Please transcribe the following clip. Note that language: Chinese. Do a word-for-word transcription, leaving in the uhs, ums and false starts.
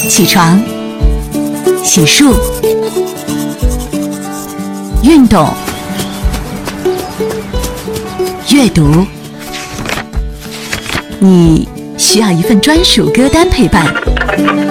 起床、洗漱、运动、阅读，你需要一份专属歌单陪伴。